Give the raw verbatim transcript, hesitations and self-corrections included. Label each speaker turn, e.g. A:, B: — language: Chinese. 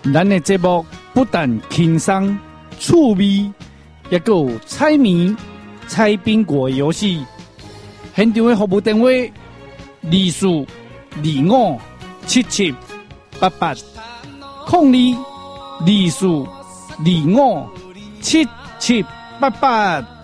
A: 咱的节目不但轻松趣味，也有猜谜、猜宾果的游戏。现场的服务电话：二四二五七七八八，空二二四二五七七八八。